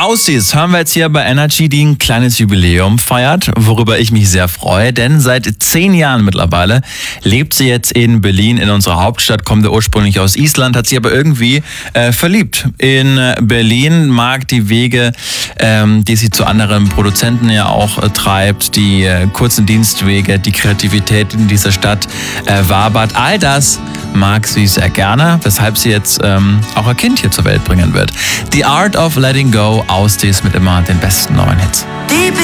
Aussies hören wir jetzt hier bei Energy, die ein kleines Jubiläum feiert, worüber ich mich sehr freue, denn seit 10 Jahren mittlerweile lebt sie jetzt in Berlin, in unserer Hauptstadt, kommt ja ursprünglich aus Island, hat sich aber irgendwie verliebt in Berlin, mag die Wege, die sie zu anderen Produzenten ja auch treibt, die kurzen Dienstwege, die Kreativität in dieser Stadt wabert, all das mag sie sehr gerne, weshalb sie jetzt auch ein Kind hier zur Welt bringen wird. The Art of Letting Go, Aussies mit immer den besten neuen Hits. Deep